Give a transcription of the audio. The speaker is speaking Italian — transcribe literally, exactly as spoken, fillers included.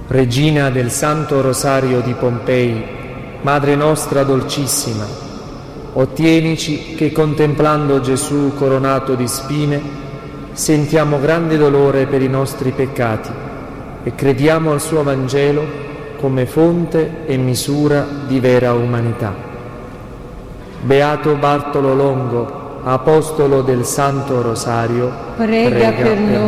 Regina del Santo Rosario di Pompei, Madre nostra dolcissima, ottienici che contemplando Gesù coronato di spine sentiamo grande dolore per i nostri peccati e crediamo al suo Vangelo come fonte e misura di vera umanità. Beato Bartolo Longo, Apostolo del Santo Rosario, prega, prega per noi.